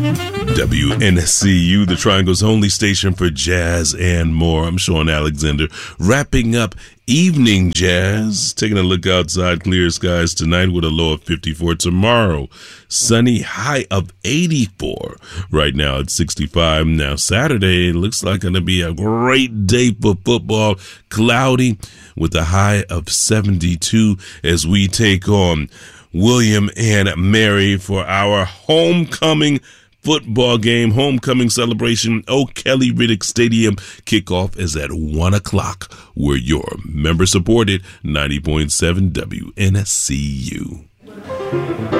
WNSCU, the Triangle's only station for jazz and more. I'm Sean Alexander, wrapping up Evening Jazz. Taking a look outside, clear skies tonight with a low of 54. Tomorrow, sunny, high of 84. Right now it's 65. Now Saturday, it looks like going to be a great day for football. Cloudy with a high of 72 as we take on William and Mary for our homecoming football game, homecoming celebration. O'Kelly Riddick Stadium. Kickoff is at 1 o'clock. We're your member supported 90.7 WNSCU.